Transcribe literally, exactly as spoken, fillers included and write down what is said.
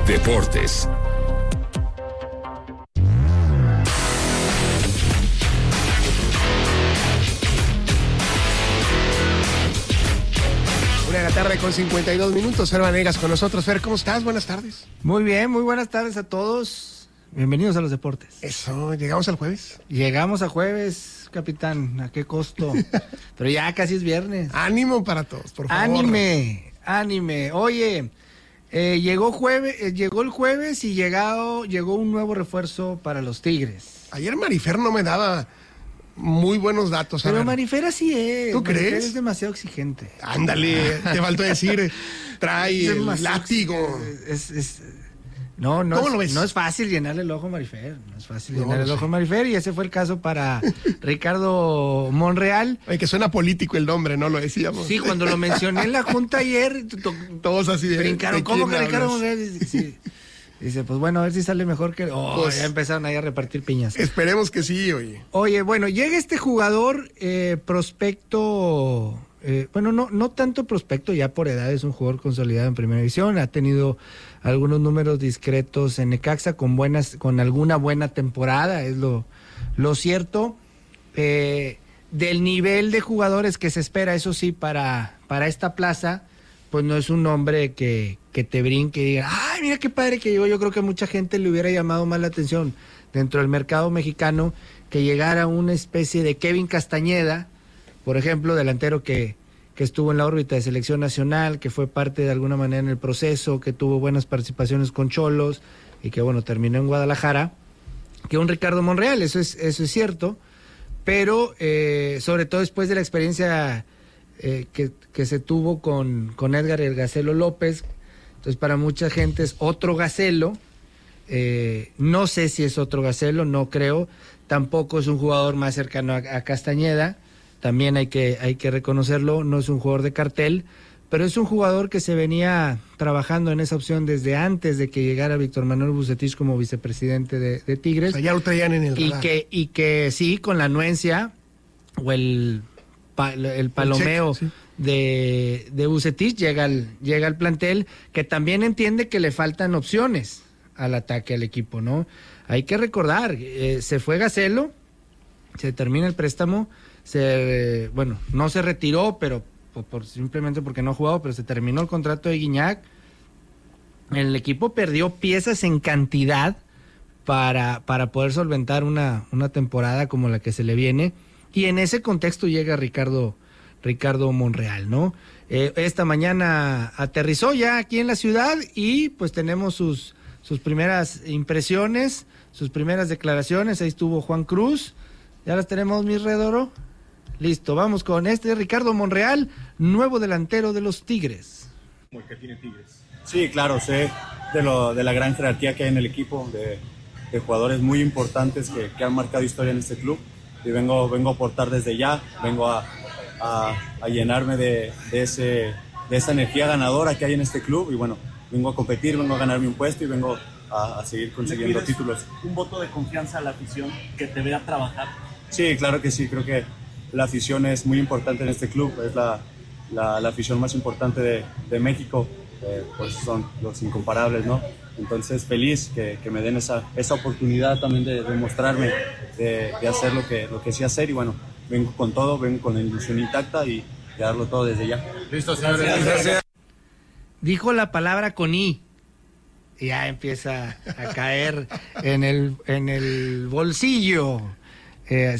Deportes. Una de la tarde con cincuenta y dos minutos. Fer Vanegas con nosotros. Fer, ¿cómo estás? Buenas tardes. Muy bien, muy buenas tardes a todos. Bienvenidos a los deportes. Eso, ¿llegamos al jueves? Llegamos a jueves, capitán. ¿A qué costo? Pero ya casi es viernes. Ánimo para todos, por favor. Ánime, ánime. Oye, eh, llegó jueves, eh, llegó el jueves y llegado, llegó un nuevo refuerzo para los Tigres. Ayer Marifer no me daba muy buenos datos. Pero Marifer así es. ¿Tú Marifer crees? es demasiado exigente. Ándale, te faltó decir, trae Es el demasiado látigo. Es, es, no, no, ¿Cómo es, lo ves? no es fácil llenarle el ojo a Marifer. No es fácil No, llenarle no el ojo sé. a Marifer. Y ese fue el caso para Ricardo Monreal. Ay, que suena político el nombre, ¿no? Lo decíamos. Sí, cuando lo mencioné en la junta ayer, to- Todos así de... brincaron. ¿de ¿Cómo quién que Ricardo hablas? Monreal? Dice, sí. Dice, pues bueno, a ver si sale mejor que... Oh, Pues- ya empezaron ahí a repartir piñas. Esperemos que sí, oye. Oye, bueno, llega este jugador eh, prospecto, eh, bueno, no, no tanto prospecto, ya por edad es un jugador consolidado en primera división, ha tenido algunos números discretos en Necaxa con buenas, con alguna buena temporada, es lo, lo cierto. Eh, del nivel de jugadores que se espera, eso sí, para, para esta plaza, pues no es un nombre que, que te brinque y diga, ay, mira qué padre que llegó. Yo creo que a mucha gente le hubiera llamado más la atención dentro del mercado mexicano que llegara una especie de Kevin Castañeda, por ejemplo, delantero que, que estuvo en la órbita de selección nacional, que fue parte de alguna manera en el proceso, que tuvo buenas participaciones con Cholos y que, bueno, terminó en Guadalajara, que un Ricardo Monreal, eso es, eso es cierto, pero eh, sobre todo después de la experiencia eh, que, que se tuvo con, con Edgar el Gacelo López. Entonces para mucha gente es otro Gacelo, eh, no sé si es otro Gacelo, no creo, tampoco es un jugador más cercano a, a Castañeda, también hay que, hay que reconocerlo, no es un jugador de cartel, pero es un jugador que se venía trabajando en esa opción desde antes de que llegara Víctor Manuel Bucetich como vicepresidente de, de Tigres. O sea, ya lo traían en el Y radar. que, y que sí, con la anuencia o el, pa- el palomeo El cheque, sí. de, de Bucetich llega al, llega al plantel, que también entiende que le faltan opciones al ataque al equipo, ¿no? Hay que recordar, eh, se fue Gacelo, se termina el préstamo, se, eh, bueno, no se retiró, pero por, por- simplemente porque no ha jugado, pero se terminó el contrato de Guiñac. El equipo perdió piezas en cantidad para, para poder solventar una, una temporada como la que se le viene, y en ese contexto llega Ricardo, Ricardo Monreal, ¿no? Eh, esta mañana aterrizó ya aquí en la ciudad y pues tenemos sus, sus primeras impresiones, sus primeras declaraciones. Ahí estuvo Juan Cruz, ya las tenemos, mi Redoro. Listo, vamos con este Ricardo Monreal, nuevo delantero de los Tigres. Como el que tiene Tigres. Sí, claro, sé de, lo, de la gran jerarquía que hay en el equipo, de, de jugadores muy importantes que, que han marcado historia en este club, y vengo, vengo a aportar desde ya, vengo a, a, a llenarme de, de, ese, de esa energía ganadora que hay en este club, y bueno, vengo a competir, vengo a ganarme un puesto y vengo a, a seguir consiguiendo títulos. Un voto de confianza a la afición que te vea trabajar. Sí, claro que sí, creo que la afición es muy importante en este club, es la, la, la afición más importante de, de México, eh, pues son los incomparables, ¿no? Entonces feliz que, que me den esa, esa oportunidad también de, de mostrarme, de, de hacer lo que, lo que sé hacer, y bueno, vengo con todo, vengo con la ilusión intacta y de darlo todo desde ya. Listo, señores. Gracias. Dijo la palabra con I y ya empieza a caer en el, en el bolsillo. Eh,